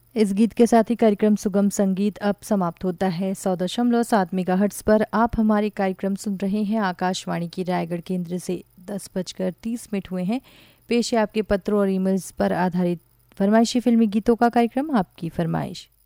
इस गीत के साथ ही कार्यक्रम सुगम संगीत अब समाप्त होता है। 100.7 मेगाहर्ट्ज पर आप हमारे कार्यक्रम सुन रहे हैं आकाशवाणी की रायगढ़ केंद्र से। 10:30 हुए हैं। पेश है आपके पत्रों और ईमेल्स पर आधारित फरमाइशी फिल्मी गीतों का कार्यक्रम आपकी फरमाइश।